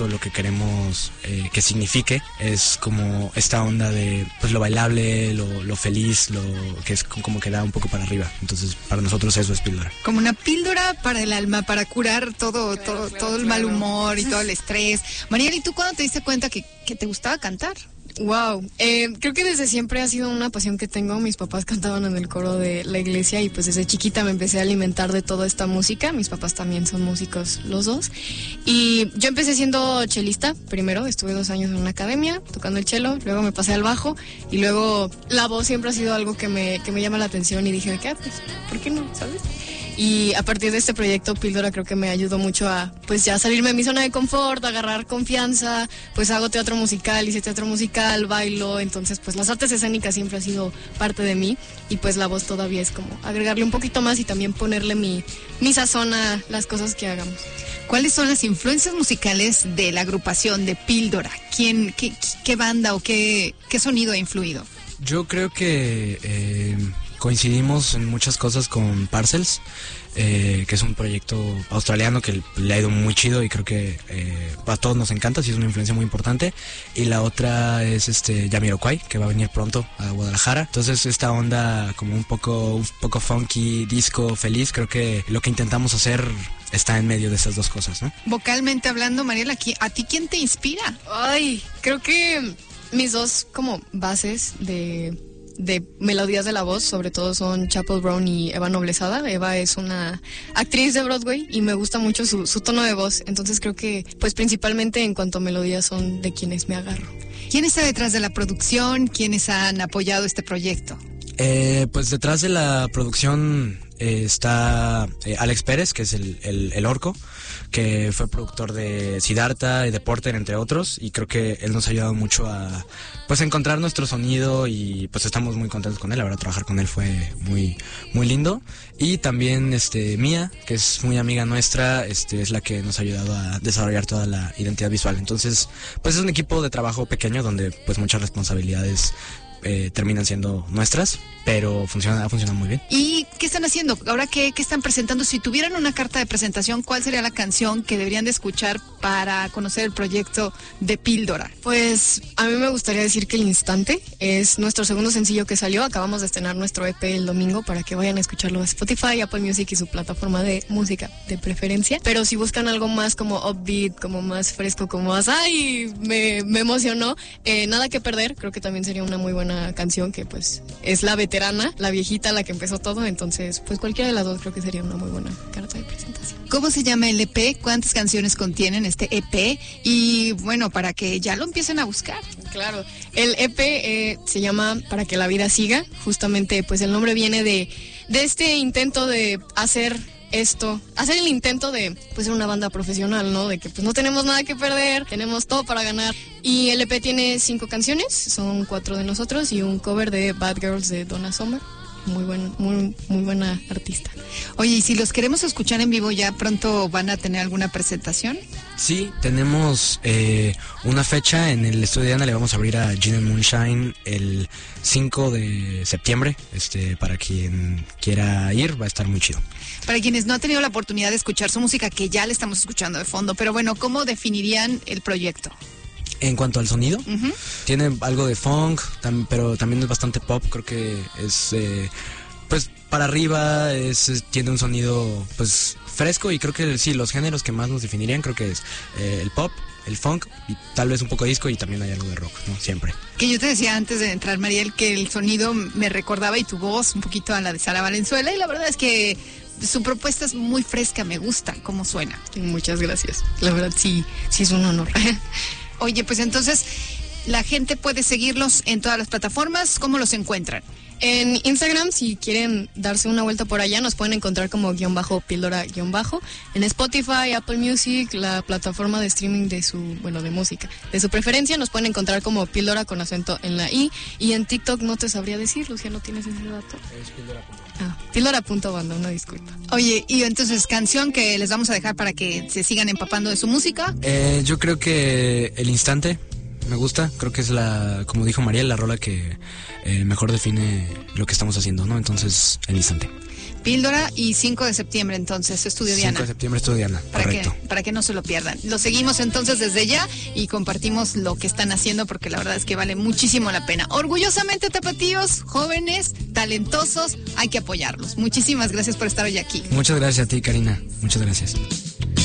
Lo que queremos que signifique es como esta onda de pues lo bailable, lo feliz, lo que es como que da un poco para arriba. Entonces para nosotros eso es píldora. Como una píldora para el alma, para curar todo el mal humor y todo el estrés. Mariel, ¿y tú cuándo te diste cuenta que te gustaba cantar? Wow, creo que desde siempre ha sido una pasión que tengo. Mis papás cantaban en el coro de la iglesia y pues desde chiquita me empecé a alimentar de toda esta música. Mis papás también son músicos los dos. Y yo empecé siendo chelista primero, estuve 2 años en una academia tocando el chelo, luego me pasé al bajo y luego la voz siempre ha sido algo que me llama la atención y dije, ¿qué? Pues, ¿por qué no? ¿Sabes? Y a partir de este proyecto Píldora creo que me ayudó mucho a pues ya salirme de mi zona de confort, agarrar confianza, pues hago teatro musical, hice teatro musical, bailo, entonces pues las artes escénicas siempre ha sido parte de mí y pues la voz todavía es como agregarle un poquito más y también ponerle mi sazón a las cosas que hagamos. ¿Cuáles son las influencias musicales de la agrupación de Píldora? ¿Qué banda o qué sonido ha influido? Yo creo que coincidimos en muchas cosas con Parcels, que es un proyecto australiano que le ha ido muy chido y creo que a todos nos encanta, sí es una influencia muy importante. Y la otra es Jamiroquai, que va a venir pronto a Guadalajara. Entonces esta onda como un poco funky, disco, feliz, creo que lo que intentamos hacer está en medio de esas dos cosas, ¿no? Vocalmente hablando, Mariela, ¿a ti quién te inspira? Ay, creo que mis dos como bases de melodías de la voz, sobre todo son Chappell Brown y Eva Noblezada. Eva es una actriz de Broadway y me gusta mucho su tono de voz, entonces creo que pues principalmente en cuanto a melodías son de quienes me agarro. ¿Quién está detrás de la producción? ¿Quiénes han apoyado este proyecto? Pues detrás de la producción está Alex Pérez, que es el orco, que fue productor de Siddhartha y de Porter, entre otros, y creo que él nos ha ayudado mucho a pues encontrar nuestro sonido y pues estamos muy contentos con él. La verdad, trabajar con él fue muy muy lindo. Y también Mía, que es muy amiga nuestra, es la que nos ha ayudado a desarrollar toda la identidad visual. Entonces, pues es un equipo de trabajo pequeño donde pues muchas responsabilidades terminan siendo nuestras, pero ha funcionado muy bien. ¿Y qué están haciendo? Ahora, ¿qué están presentando? Si tuvieran una carta de presentación, ¿cuál sería la canción que deberían de escuchar para conocer el proyecto de Píldora? Pues a mí me gustaría decir que El Instante es nuestro segundo sencillo que salió. Acabamos de estrenar nuestro EP el domingo para que vayan a escucharlo a Spotify, Apple Music y su plataforma de música de preferencia. Pero si buscan algo más como upbeat, como más fresco, como más ¡ay! Me emocionó, Nada que Perder, creo que también sería una muy buena canción, que pues es la veterana, la viejita, la que empezó todo. Entonces pues cualquiera de las dos creo que sería una muy buena carta de presentación. ¿Cómo se llama el EP? ¿Cuántas canciones contienen este EP? Y bueno, para que ya lo empiecen a buscar. Claro, el EP se llama Para que la vida siga. Justamente pues el nombre viene de este intento de hacer el intento de pues ser una banda profesional, ¿no? De que pues no tenemos nada que perder, tenemos todo para ganar. Y el EP tiene 5 canciones, son 4 de nosotros y un cover de Bad Girls de Donna Summer. Muy buena artista. Oye, y si los queremos escuchar en vivo, ¿ya pronto van a tener alguna presentación? Sí, tenemos una fecha en el estudio de Ana. Le vamos a abrir a Gin and Moonshine el 5 de septiembre. Para quien quiera ir, va a estar muy chido. Para quienes no han tenido la oportunidad de escuchar su música, que ya le estamos escuchando de fondo, pero bueno, ¿cómo definirían el proyecto? En cuanto al sonido, tiene algo de funk, pero también es bastante pop. Creo que es pues para arriba, tiene un sonido pues fresco, y creo que sí, los géneros que más nos definirían creo que es el pop, el funk y tal vez un poco de disco, y también hay algo de rock, ¿no? Siempre. Que yo te decía antes de entrar, Mariel, que el sonido me recordaba, y tu voz, un poquito a la de Sara Valenzuela, y la verdad es que su propuesta es muy fresca, me gusta cómo suena. Muchas gracias. La verdad sí es un honor. Oye, pues entonces, la gente puede seguirlos en todas las plataformas. ¿Cómo los encuentran? En Instagram, si quieren darse una vuelta por allá, nos pueden encontrar como _píldora_. En Spotify, Apple Music, la plataforma de streaming de música de su preferencia, nos pueden encontrar como Píldora con acento en la I. Y en TikTok no te sabría decir, Lucía, ¿no tienes ese dato? Es píldora.banda. Píldora.banda, una disculpa. Oye, y entonces, canción que les vamos a dejar para que se sigan empapando de su música. Yo creo que El Instante me gusta, creo que es como dijo Mariel, la rola que mejor define lo que estamos haciendo, ¿no? Entonces, El Instante. Píldora y 5 de septiembre, entonces, Estudio Diana. 5 de septiembre, Estudio Diana, correcto. Para que no se lo pierdan. Lo seguimos entonces desde ya y compartimos lo que están haciendo porque la verdad es que vale muchísimo la pena. Orgullosamente tapatíos, jóvenes, talentosos, hay que apoyarlos. Muchísimas gracias por estar hoy aquí. Muchas gracias a ti, Karina. Muchas gracias.